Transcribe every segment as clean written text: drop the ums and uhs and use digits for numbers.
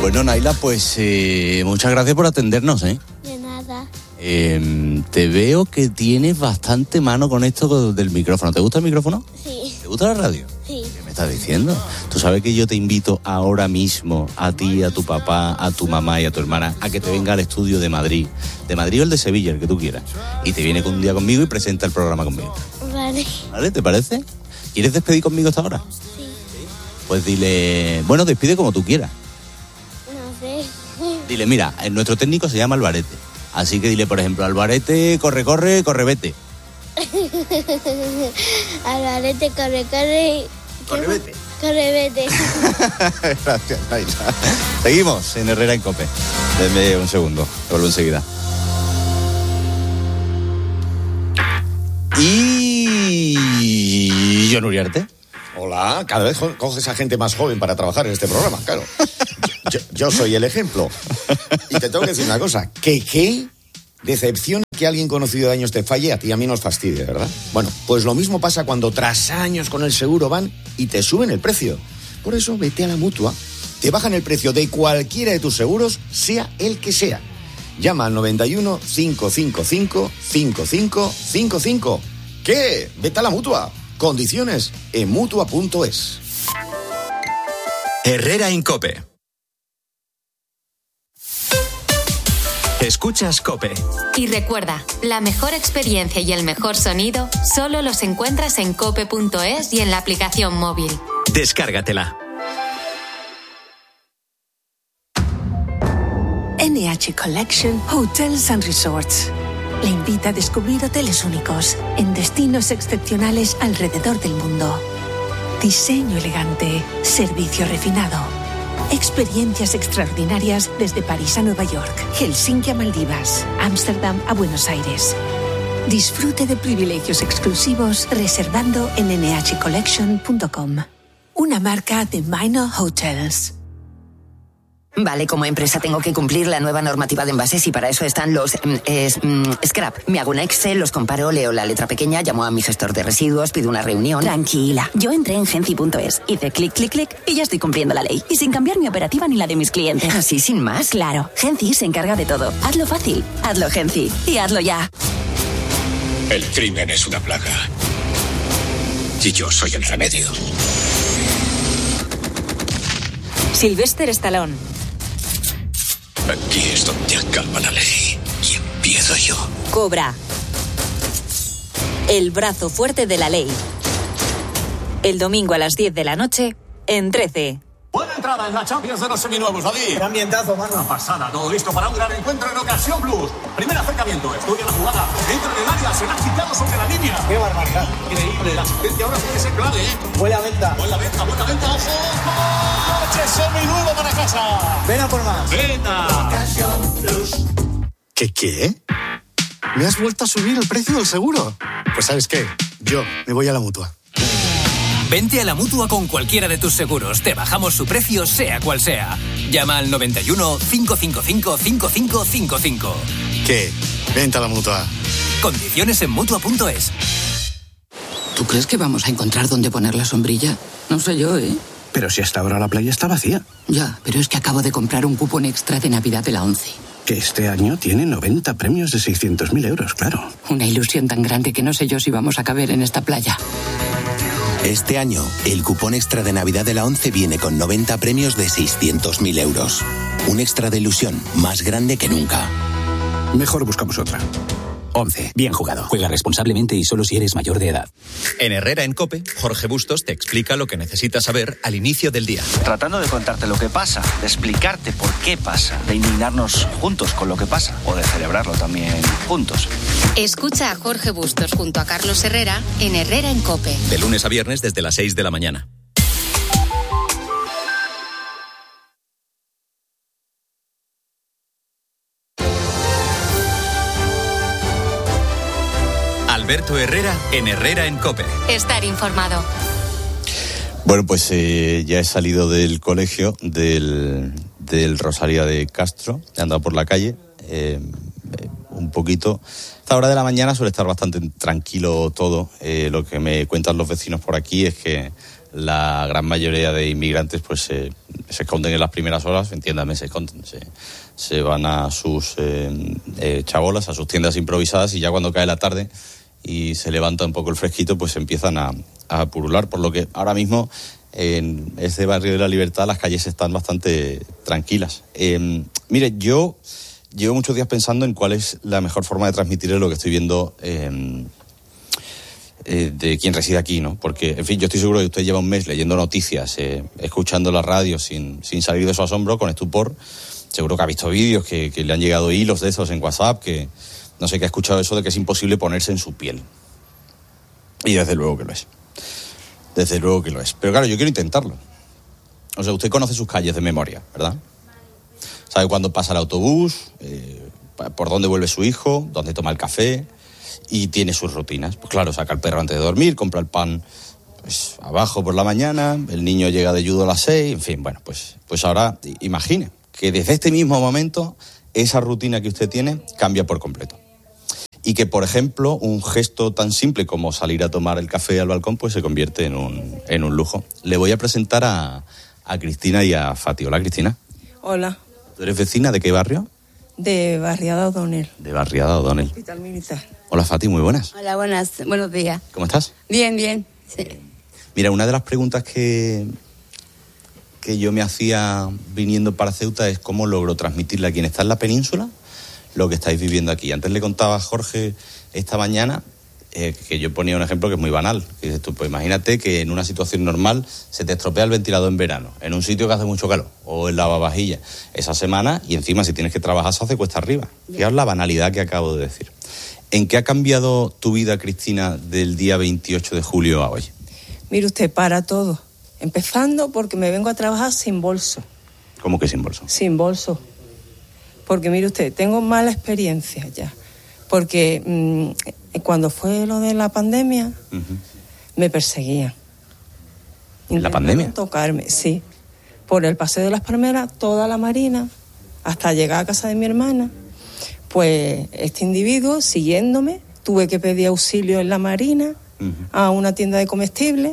Bueno, Naila, pues muchas gracias por atendernos, ¿eh? De nada. Te veo que tienes bastante mano con esto del micrófono. ¿Te gusta el micrófono? Sí. ¿Te gusta la radio? Sí. ¿Qué me estás diciendo? Tú sabes que yo te invito ahora mismo a ti, a tu papá, a tu mamá y a tu hermana a que te venga al estudio de Madrid. De Madrid o el de Sevilla, el que tú quieras. Y te viene un día conmigo y presenta el programa conmigo. Vale. ¿Vale? ¿Te parece? ¿Quieres despedir conmigo hasta ahora? Sí. Pues dile... Bueno, despide como tú quieras. No sé. Dile, mira, nuestro técnico se llama Alvarete. Así que dile, por ejemplo, Alvarete, corre, vete. Alvarete, corre. Corre, vete. Corre, vete. Gracias, Naila. Seguimos en Herrera en COPE. Denme un segundo, vuelvo enseguida. Y... John Uriarte. Hola, cada vez coges a gente más joven para trabajar en este programa, claro. Yo soy el ejemplo. Y te tengo que decir una cosa, qué decepción que alguien conocido de años te falle, a ti y a mí nos fastidie, ¿verdad? Bueno, pues lo mismo pasa cuando tras años con el seguro van y te suben el precio. Por eso vete a la Mutua, te bajan el precio de cualquiera de tus seguros, sea el que sea. Llama al 91 555 5555. ¿Qué? Vete a la Mutua. Condiciones en Mutua.es. Herrera en COPE. Escuchas COPE. Y recuerda, la mejor experiencia y el mejor sonido solo los encuentras en cope.es y en la aplicación móvil. Descárgatela. NH Collection Hotels and Resorts le invita a descubrir hoteles únicos en destinos excepcionales alrededor del mundo. Diseño elegante, servicio refinado, experiencias extraordinarias desde París a Nueva York, Helsinki a Maldivas, Ámsterdam a Buenos Aires. Disfrute de privilegios exclusivos reservando en nhcollection.com. Una marca de Minor Hotels. Vale, como empresa tengo que cumplir la nueva normativa de envases y para eso están los scrap. Me hago un Excel, los comparo, leo la letra pequeña, llamo a mi gestor de residuos, pido una reunión. Tranquila, yo entré en Genci.es, hice clic, clic, clic y ya estoy cumpliendo la ley. Y sin cambiar mi operativa ni la de mis clientes. ¿Así sin más? Claro, Genci se encarga de todo. Hazlo fácil, hazlo Genci y hazlo ya. El crimen es una plaga. Y yo soy el remedio. Sylvester Stallone. Aquí es donde acaba la ley y empiezo yo. Cobra. El brazo fuerte de la ley. El domingo a las 10 de la noche en 13. Buena entrada en la Champions de los seminuevos, David. Qué ambientazo, mano. Una pasada, todo listo para un gran encuentro en Ocasión Plus. Primer acercamiento, estudia la jugada, entra en el área, será quitado sobre la línea. Qué barbaridad. Increíble, la asistencia ahora tiene que ser clave, ¿eh? Buena venta. Buena venta, ojo. ¡Coche seminuevo para casa! Ven a por más. ¡Venta! Ocasión Plus. ¿Qué? ¿Me has vuelto a subir el precio del seguro? Pues ¿sabes qué? Yo me voy a la Mutua. Vente a la Mutua con cualquiera de tus seguros. Te bajamos su precio, sea cual sea. Llama al 91 555 5555. ¿Qué? Vente a la Mutua. Condiciones en Mutua.es. ¿Tú crees que vamos a encontrar dónde poner la sombrilla? No sé yo, ¿eh? Pero si hasta ahora la playa está vacía. Ya, pero es que acabo de comprar un cupón extra de Navidad de la 11. Que este año tiene 90 premios de 600.000 euros, claro. Una ilusión tan grande que no sé yo si vamos a caber en esta playa. Este año, el cupón extra de Navidad de la 11 viene con 90 premios de 600.000 euros. Un extra de ilusión más grande que nunca. Mejor buscamos otra. 11. Bien jugado. Juega responsablemente y solo si eres mayor de edad. En Herrera en COPE, Jorge Bustos te explica lo que necesitas saber al inicio del día. Tratando de contarte lo que pasa, de explicarte por qué pasa, de indignarnos juntos con lo que pasa o de celebrarlo también juntos. Escucha a Jorge Bustos junto a Carlos Herrera en Herrera en COPE. De lunes a viernes desde las 6 de la mañana. Alberto Herrera en Herrera en COPE. Estar informado. Bueno, pues ya he salido del colegio del Rosalía de Castro, he andado por la calle un poquito. A esta hora de la mañana suele estar bastante tranquilo todo. Lo que me cuentan los vecinos por aquí es que la gran mayoría de inmigrantes pues se esconden en las primeras horas, entiéndame, se esconden, se van a sus chabolas, a sus tiendas improvisadas, y ya cuando cae la tarde y se levanta un poco el fresquito, pues empiezan a purular, por lo que ahora mismo en este barrio de la Libertad las calles están bastante tranquilas. Mire, yo llevo muchos días pensando en cuál es la mejor forma de transmitirle lo que estoy viendo de quien reside aquí, ¿no? Porque, en fin, yo estoy seguro que usted lleva un mes leyendo noticias, escuchando la radio sin salir de su asombro, con estupor. Seguro que ha visto vídeos, que le han llegado hilos de esos en WhatsApp, que no sé, que ha escuchado eso de que es imposible ponerse en su piel. Y desde luego que lo es. Desde luego que lo es. Pero claro, yo quiero intentarlo. O sea, usted conoce sus calles de memoria, ¿verdad? Sabe cuándo pasa el autobús, por dónde vuelve su hijo, dónde toma el café, y tiene sus rutinas. Pues claro, saca al perro antes de dormir, compra el pan pues abajo por la mañana, el niño llega de judo a las 6, en fin, bueno, pues ahora imagine que desde este mismo momento esa rutina que usted tiene cambia por completo. Y que, por ejemplo, un gesto tan simple como salir a tomar el café al balcón pues se convierte en un lujo. Le voy a presentar a Cristina y a Fati. Hola, Cristina. Hola. ¿Tú eres vecina de qué barrio? De Barriada O'Donnell. De Barriada O'Donnell. Hospital Militar. Hola, Fati, muy buenas. Hola, buenos días. ¿Cómo estás? Bien. Sí. Mira, una de las preguntas que yo me hacía viniendo para Ceuta es cómo logro transmitirle a quien está en la península lo que estáis viviendo aquí. Antes le contaba a Jorge esta mañana que yo ponía un ejemplo que es muy banal. Que dices tú, pues imagínate que en una situación normal se te estropea el ventilador en verano, en un sitio que hace mucho calor, o el lavavajillas esa semana, y encima si tienes que trabajar se hace cuesta arriba. Fijaos la banalidad que acabo de decir. ¿En qué ha cambiado tu vida, Cristina, del día 28 de julio a hoy? Mire usted, para todo. Empezando porque me vengo a trabajar sin bolso. ¿Cómo que sin bolso? Sin bolso. Porque mire usted, tengo mala experiencia ya. Porque cuando fue lo de la pandemia, me perseguían. ¿La pandemia? Tocarme, sí. Por el Paseo de las Palmeras, toda la Marina, hasta llegar a casa de mi hermana. Pues este individuo, siguiéndome, tuve que pedir auxilio en la Marina, a una tienda de comestibles,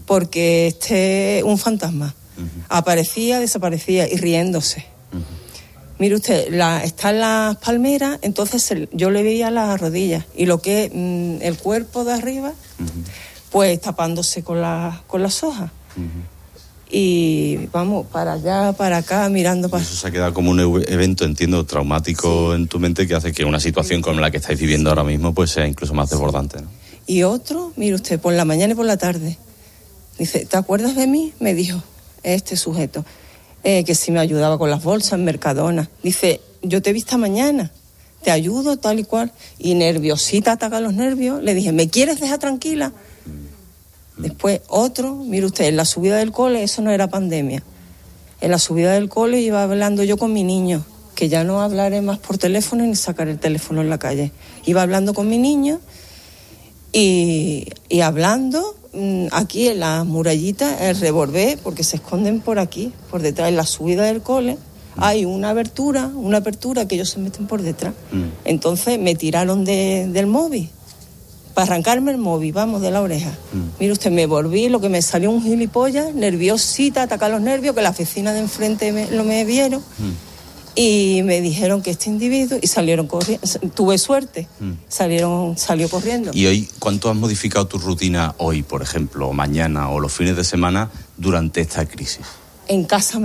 porque un fantasma. Aparecía, desaparecía y riéndose. Mire usted, está en las palmeras, entonces yo le veía las rodillas y lo que el cuerpo de arriba, pues tapándose con las hojas. Y vamos, para allá, para acá, mirando para... Eso se ha quedado como un evento, entiendo, traumático en tu mente, que hace que una situación como la que estáis viviendo ahora mismo pues sea incluso más desbordante, ¿no? Y otro, mire usted, por la mañana y por la tarde, dice, ¿te acuerdas de mí? Me dijo este sujeto. Que si me ayudaba con las bolsas en Mercadona. Dice, yo te vi esta mañana, te ayudo, tal y cual. Y nerviosita, ataca los nervios. Le dije, ¿me quieres dejar tranquila? Después otro, mire usted, en la subida del cole, eso no era pandemia. En la subida del cole iba hablando yo con mi niño, que ya no hablaré más por teléfono ni sacar el teléfono en la calle. Iba hablando con mi niño y hablando... Aquí en las murallitas, el revolver, porque se esconden por aquí, por detrás, en la subida del cole, hay una apertura que ellos se meten por detrás. Entonces me tiraron del móvil, para arrancarme el móvil, vamos, de la oreja. Mire usted, me volví, lo que me salió un gilipollas, nerviosita, atacar los nervios, que las vecinas de enfrente me vieron. Y me dijeron que este individuo, y salieron corriendo, tuve suerte, salió corriendo. ¿Y hoy cuánto has modificado tu rutina hoy, por ejemplo, o mañana, o los fines de semana, durante esta crisis? En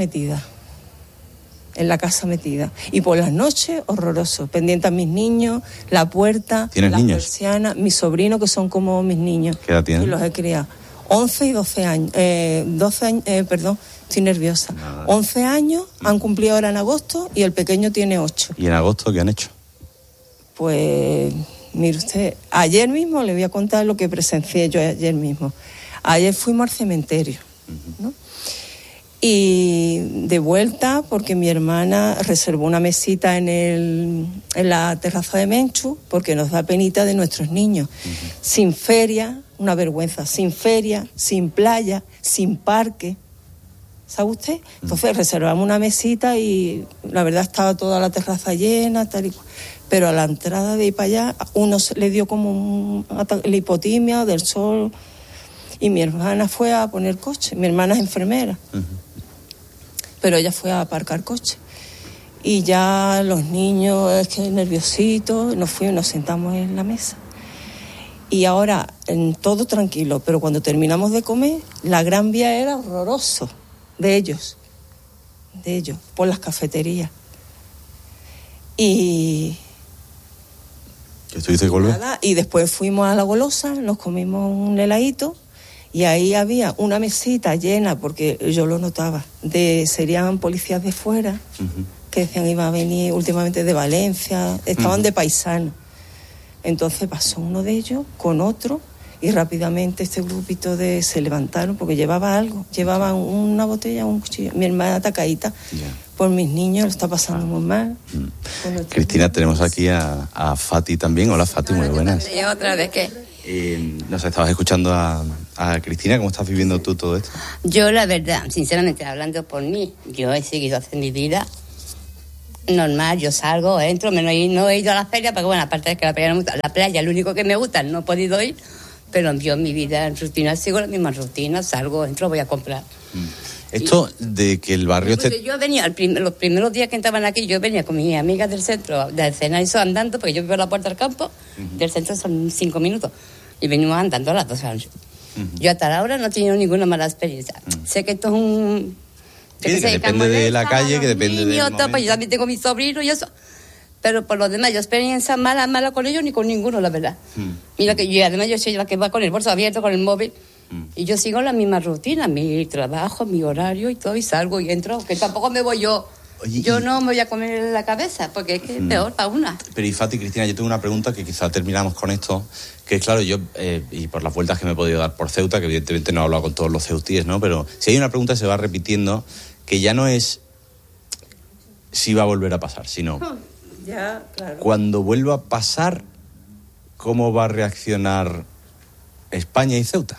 la casa metida. Y por las noches, horroroso, pendiente a mis niños, la puerta, ¿Tienes niños? Persianas, mis sobrinos, que son como mis niños. ¿Qué edad tienen? Y los he criado. 11 y 12 años, 12 años, perdón, estoy nerviosa. 11 años, han cumplido ahora en agosto, y el pequeño tiene 8. ¿Y en agosto qué han hecho? Pues, mire usted, ayer mismo le voy a contar lo que presencié yo ayer mismo. Ayer fuimos al cementerio, ¿no? Y de vuelta, porque mi hermana reservó una mesita en la terraza de Menchu, porque nos da penita de nuestros niños. Sin feria, una vergüenza, sin feria, sin playa, sin parque. ¿Sabe usted? Entonces reservamos una mesita y la verdad estaba toda la terraza llena, tal y cual. Pero a la entrada de ahí para allá, uno le dio como la hipotimia del sol. Y mi hermana fue a poner coche. Mi hermana es enfermera. Pero ella fue a aparcar coche. Y ya los niños, es que nerviositos, nos sentamos en la mesa. Y ahora, todo tranquilo, pero cuando terminamos de comer, la Gran Vía era horroroso de ellos, por las cafeterías. Y... ¿Qué estuviste con él? Y después fuimos a La Golosa, nos comimos un heladito, y ahí había una mesita llena, porque yo lo notaba, serían policías de fuera, que decían iban a venir últimamente de Valencia, estaban de paisanos. Entonces pasó uno de ellos con otro y rápidamente este grupito se levantaron porque llevaban una botella, un cuchillo. Mi hermana atacadita por mis niños, lo está pasando muy mal. Cristina, tenemos aquí a Fati también. Hola Fati, muy buenas. ¿Otra vez qué? Nos estabas escuchando a Cristina. ¿Cómo estás viviendo tú todo esto? Yo la verdad, sinceramente hablando por mí, yo he seguido haciendo mi vida normal, yo salgo, entro, no he ido a la feria, porque bueno, aparte de que la playa no me gusta, la playa es lo único que me gusta, no he podido ir, pero yo en mi vida en rutina sigo la misma rutina, salgo, entro, voy a comprar. Esto de que el barrio... Yo venía, los primeros días que entraban aquí, yo venía con mis amigas del centro, del Cenarizo andando, porque yo vivo a la puerta del campo, del centro son 5 minutos, y venimos andando a las 12 de la noche. Yo hasta ahora no he tenido ninguna mala experiencia. Sé que esto es un... Sí, que depende de la calle, que depende de... Pues yo también tengo mis sobrinos y eso. Pero por lo demás, yo experiencia mala con ellos ni con ninguno, la verdad. Mira que yo, además, yo soy la que va con el bolso abierto, con el móvil. Y yo sigo la misma rutina, mi trabajo, mi horario y todo, y salgo y entro, que tampoco me voy yo. Oye, yo no me voy a comer la cabeza, porque es que es peor para una. Pero y Fati, Cristina, yo tengo una pregunta que quizá terminamos con esto, que es claro, yo, y por las vueltas que me he podido dar por Ceuta, que evidentemente no he hablado con todos los ceutíes, ¿no? Pero si hay una pregunta que se va repitiendo, que ya no es si va a volver a pasar, sino ya, claro, cuando vuelva a pasar, ¿cómo va a reaccionar España y Ceuta?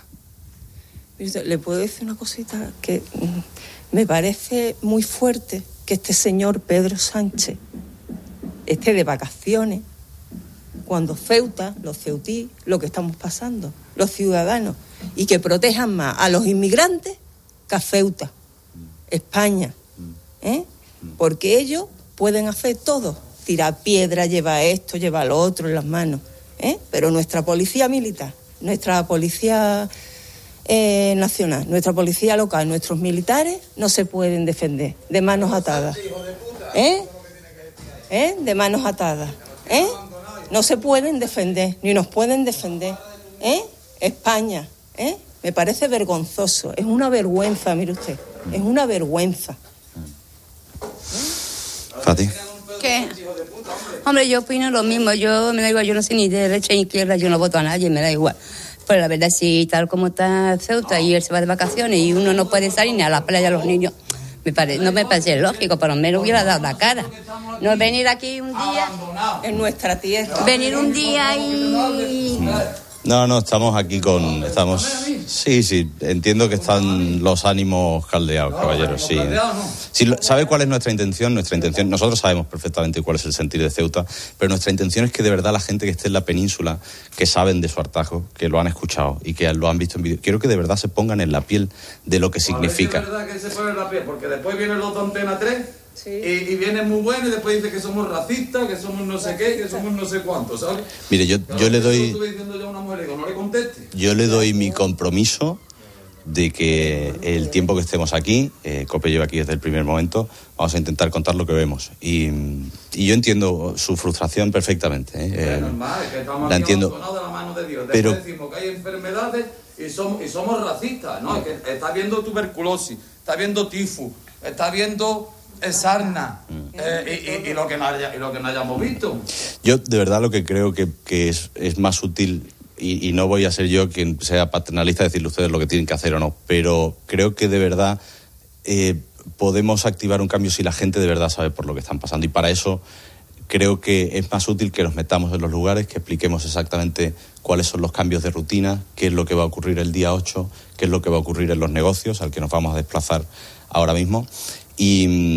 Le puedo decir una cosita que me parece muy fuerte, que este señor Pedro Sánchez esté de vacaciones cuando Ceuta, los ceutí, lo que estamos pasando, los ciudadanos, y que protejan más a los inmigrantes que a Ceuta, España, porque ellos pueden hacer todo, tirar piedra, llevar esto, llevar lo otro en las manos, pero nuestra policía militar, nuestra policía nacional, nuestra policía local, nuestros militares no se pueden defender de manos atadas, de manos atadas, no se pueden defender, ni nos pueden defender, España, me parece vergonzoso, es una vergüenza, mire usted, es una vergüenza. Fati. ¿Qué? Hombre, yo opino lo mismo, me da igual, yo no sé ni de derecha ni izquierda, yo no voto a nadie, me da igual. Pero la verdad, si tal como está Ceuta y él se va de vacaciones y uno no puede salir ni a la playa, los niños, no me parece lógico, por lo menos hubiera dado la cara. No venir aquí un día, en nuestra tierra. Venir un día y... No, estamos aquí Sí, entiendo que están los ánimos caldeados, caballeros, sí. ¿Sabe cuál es nuestra intención? Nosotros sabemos perfectamente cuál es el sentir de Ceuta, pero nuestra intención es que de verdad la gente que esté en la península, que saben de su hartazgo, que lo han escuchado y que lo han visto en vídeo, quiero que de verdad se pongan en la piel de lo que significa. Es verdad que se ponen en la piel, porque después vienen los de Antena 3... Sí. Y viene muy bueno y después dice que somos racistas, que somos no sé qué, que somos no sé cuántos, ¿sabes? Mire, yo le doy... Yo le doy mi compromiso de que el tiempo que estemos aquí, COPE lleva aquí desde el primer momento, vamos a intentar contar lo que vemos. Y yo entiendo su frustración perfectamente. Es normal, es que estamos la aquí entiendo. abandonados de la mano de Dios. Después decimos que hay enfermedades y somos racistas, ¿no? Es que está habiendo tuberculosis, está habiendo tifus, está habiendo... sarna y lo que no hayamos visto. Yo de verdad lo que creo que es más útil, y no voy a ser yo quien sea paternalista de decirle a ustedes lo que tienen que hacer o no, pero creo que de verdad podemos activar un cambio si la gente de verdad sabe por lo que están pasando, y para eso creo que es más útil que nos metamos en los lugares, que expliquemos exactamente cuáles son los cambios de rutina, qué es lo que va a ocurrir el día 8, qué es lo que va a ocurrir en los negocios al que nos vamos a desplazar ahora mismo. Y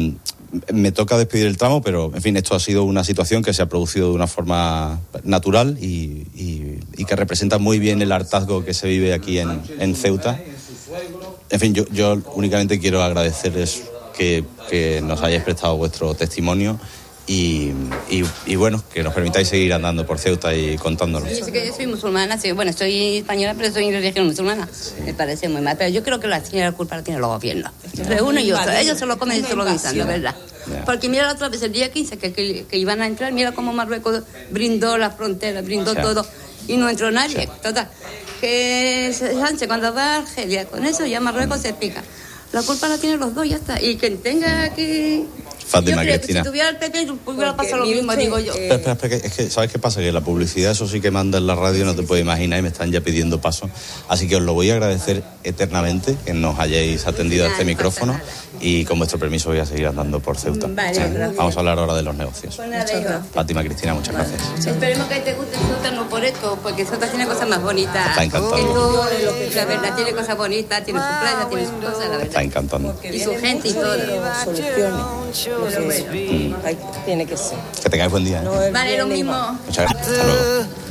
me toca despedir el tramo, pero en fin, esto ha sido una situación que se ha producido de una forma natural y que representa muy bien el hartazgo que se vive aquí en Ceuta. En fin, yo únicamente quiero agradecerles que nos hayáis prestado vuestro testimonio y bueno, que nos permitáis seguir andando por Ceuta y contándonos. Sí, yo soy musulmana, sí, bueno, soy española, pero soy de religión musulmana. Sí. Me parece muy mal, pero yo creo que la culpa la tienen los gobiernos. Entre uno y otro, ellos se lo comen y se lo guisan, la verdad. Porque mira la otra vez, el día 15, que iban a entrar, mira cómo Marruecos brindó las fronteras, brindó todo, y no entró nadie. Total, que Sánchez cuando va a Argelia, con eso ya Marruecos se pica. La culpa la tienen los dos, ya está. Y quien tenga que... Fátima, yo creo Cristina. Que si tuviera el PP, hubiera pasado lo mismo, digo yo. Espera, es que, ¿sabes qué pasa? Que la publicidad, eso sí que manda en la radio, no te puedes imaginar, y me están ya pidiendo paso. Así que os lo voy a agradecer eternamente, que nos hayáis atendido a este micrófono, y con vuestro permiso voy a seguir andando por Ceuta. Vale, vamos a hablar ahora de los negocios. Fátima, Cristina, muchas gracias. Esperemos que te guste Ceuta, no por esto, porque Ceuta tiene cosas más bonitas. Está encantando. La verdad, tiene cosas bonitas, tiene su playa, tiene sus cosas, la verdad. Está encantando. Y su gente y todo. Soluciones. Tiene que ser. Que tengáis buen día. Vale, lo mismo. Muchas gracias. Hasta luego.